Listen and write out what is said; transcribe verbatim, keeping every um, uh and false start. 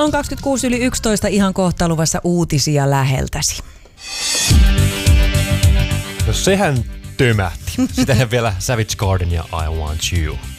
on kaksikymmentäkuusi yli yksitoista, ihan kohta luvassa uutisia läheltäsi. No sehän tömähti. Sitten vielä Savage Garden ja I Want You.